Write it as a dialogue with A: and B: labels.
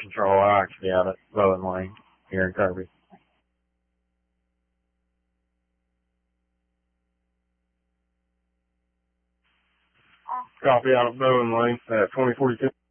A: control. I actually out at Bowen Lane here in Kirby. Copy out of Bowen Lane at 2042.